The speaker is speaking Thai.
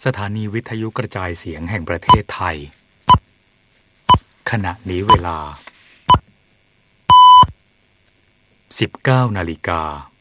สถานีวิทยุกระจายเสียงแห่งประเทศไทยขณะนี้เวลา 19 นาฬิกา